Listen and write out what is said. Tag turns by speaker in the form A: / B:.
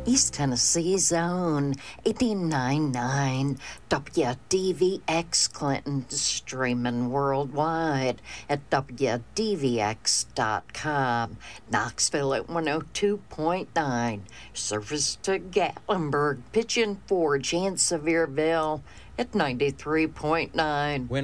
A: East Tennessee's own 89.9 WDVX Clinton, streaming worldwide at WDVX.com. Knoxville at 102.9. Service to Gatlinburg, Pigeon Forge, and Sevierville at 93.9.